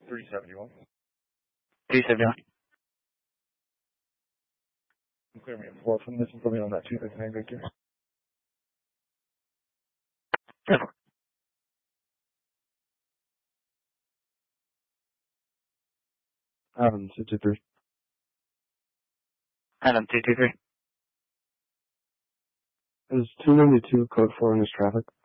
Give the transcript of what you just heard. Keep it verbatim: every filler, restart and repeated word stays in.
three seventy-one. three seventy-one. Clear me at four from this and put me on that two fifty-nine Victor. Adam, two two three. Adam, two two three. Is two ninety-two code four in this traffic?